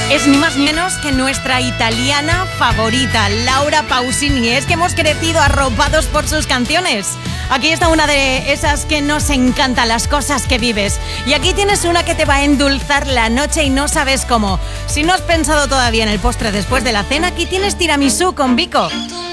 Es ni más ni menos que nuestra italiana favorita, Laura Pausini. Es que hemos crecido arropados por sus canciones. Aquí está una de esas que nos encanta, Las cosas que vives. Y aquí tienes una que te va a endulzar la noche y no sabes cómo. Si no has pensado todavía en el postre después de la cena, aquí tienes tiramisú con Vico.